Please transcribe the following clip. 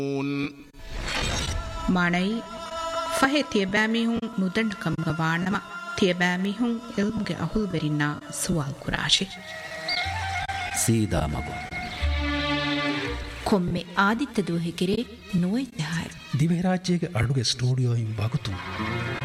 ಮಾಣೈ ಫಹೆ ತಿಯಬಾಮಿಹುಂ ನುದಂಡ್ಕಂಗ ವಾಣಮ ತಿಯಬಾಮಿಹುಂ ಇಲ್ಮ್ಗೆ ಅಹುಲ್ವೆರಿನ ಸುವಾಲ್ ಕುರಾಶಿ ಸೀದಾ ಮಗು ಕೊಮ್ಮೆ ಆದಿತ್ಯ ದೂಹಿಕಿರೆ ನೋಯ್ತೆ ಹಾರು ದಿವೆರಾಜ್ಯಗೆ ಅಡುಗೆ ಸ್ಟುಡಿಯೋ ಹಿಂಬಾಗುತ್ತು